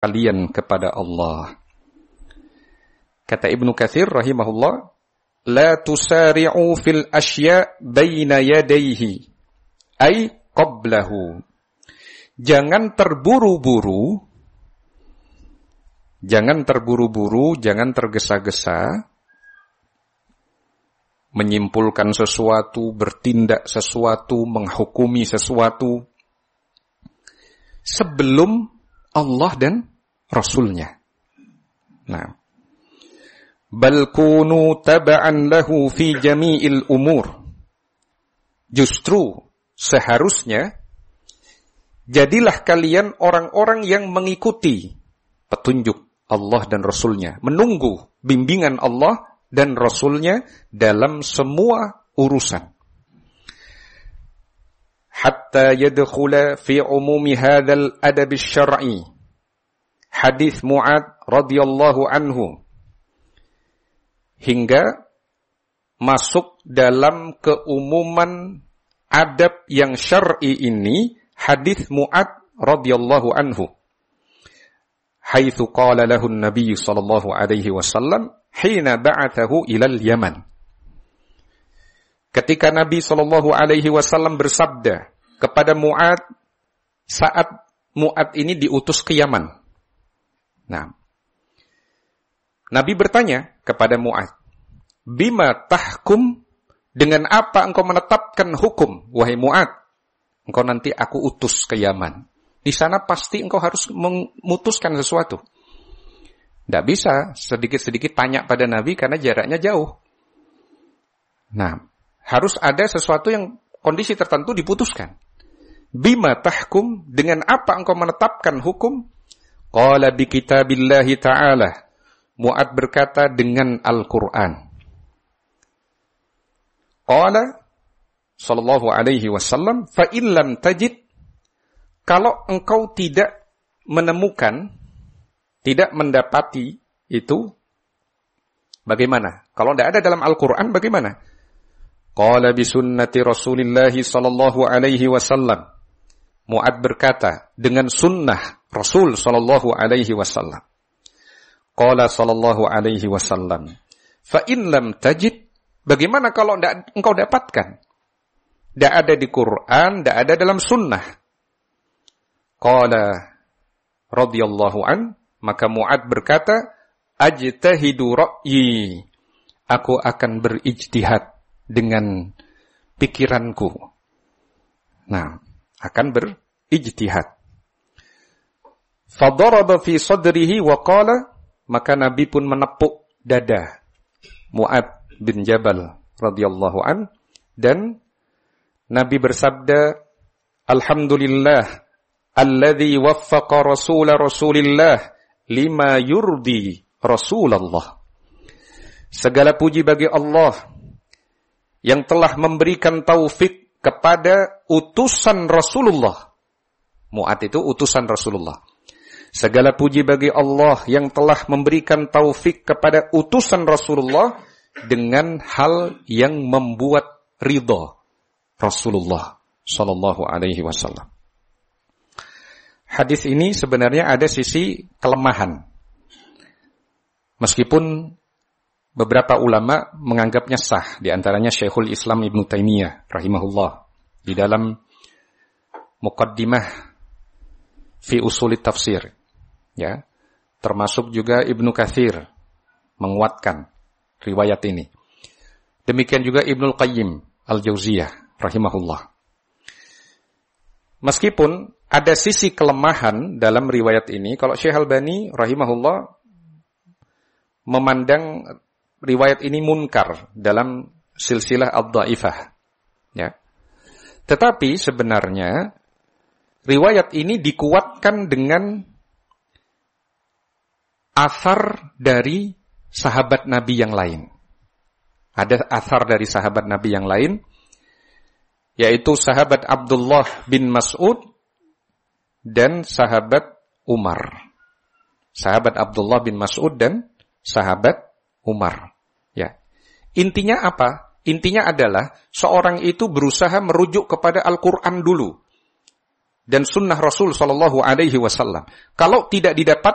kalian kepada Allah. Kata Ibnu Katsir rahimahullah, la tusari'u fil asya' baina yadayhi ay qablahu. Jangan terburu-buru, jangan tergesa-gesa menyimpulkan sesuatu, bertindak sesuatu, menghukumi sesuatu sebelum Allah dan Rasulnya. Nah, bal kunu taba'an lahu fi jami'il umur. Justru seharusnya jadilah kalian orang-orang yang mengikuti petunjuk Allah dan Rasulnya, menunggu bimbingan Allah dan Rasulnya dalam semua urusan. Hatta yadkhula fi umumi hadzal adab asy-syar'i. Hadis Mu'adz radhiyallahu anhu. Hingga masuk dalam keumuman adab yang syar'i ini hadis Mu'adz radhiyallahu anhu. Haitsu qala lahu an-nabiy sallallahu alaihi wasallam hina ba'athahu ilal Yaman. Ketika Nabi sallallahu alaihi wasallam bersabda kepada Mu'adz saat Mu'adz ini diutus ke Yaman. Nah, Nabi bertanya kepada Mu'adz, "Bima tahkum? Dengan apa engkau menetapkan hukum, wahai Mu'adz? Engkau nanti aku utus ke Yaman. Di sana pasti engkau harus memutuskan sesuatu." Tidak bisa sedikit-sedikit tanya pada Nabi karena jaraknya jauh. Nah, harus ada sesuatu yang kondisi tertentu diputuskan. Bima tahkum? Dengan apa engkau menetapkan hukum? Qala bi kitabillahi ta'ala. Mu'adz berkata dengan Al-Quran. Qala sallallahu alaihi wasallam, fa in lam tajid, kalau engkau tidak menemukan, tidak mendapati itu, bagaimana? Kalau tidak ada dalam Al-Quran, bagaimana? Qala bi sunnati Rasulillahi sallallahu alaihi wasallam. Mu'adz berkata dengan sunnah Rasul sallallahu alaihi wasallam. Qala sallallahu alaihi wasallam, fa in lam tajid, bagaimana kalau tidak engkau dapatkan? Tidak ada di Quran, tidak ada dalam sunnah. Qala radhiyallahu an, maka Mu'adz berkata, ajtahidu ra'yi, aku akan berijtihad dengan pikiranku. Nah, akan berijtihad. Fadaraba fi sadrihi wa qala, maka Nabi pun menepuk dada Mu'adz bin Jabal radhiyallahu an, dan Nabi bersabda, alhamdulillah alladzi waffaqa Rasulillah lima yurdi Rasulullah. Segala puji bagi Allah yang telah memberikan taufik kepada utusan Rasulullah. Mu'adz itu utusan Rasulullah. Segala puji bagi Allah yang telah memberikan taufik kepada utusan Rasulullah dengan hal yang membuat ridha Rasulullah sallallahu alaihi wasallam. Hadis ini sebenarnya ada sisi kelemahan. Meskipun beberapa ulama menganggapnya sah, di antaranya Syekhul Islam Ibnu Taimiyah rahimahullah di dalam Muqaddimah fi Usulit Tafsir, ya, termasuk juga Ibnu Katsir menguatkan riwayat ini. Demikian juga Ibnul Qayyim Al-Jauziyah rahimahullah. Meskipun ada sisi kelemahan dalam riwayat ini, kalau Syekh Albani rahimahullah memandang riwayat ini munkar dalam silsilah ad-dhaifah, ya. Tetapi sebenarnya riwayat ini dikuatkan dengan athar dari sahabat Nabi yang lain. Ada athar dari sahabat Nabi yang lain, yaitu sahabat Abdullah bin Mas'ud dan sahabat Umar. Sahabat Abdullah bin Mas'ud dan sahabat Umar. Ya. Intinya apa? Intinya adalah seorang itu berusaha merujuk kepada Al-Quran dulu dan sunnah Rasul sallallahu alaihi wasallam. Kalau tidak didapat